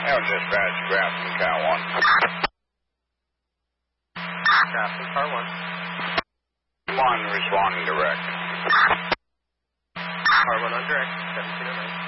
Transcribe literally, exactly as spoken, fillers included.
That was dispatch, Grafton, car one. Grafton, car one. One responding direct. Car one on direct, seventeen oh nine.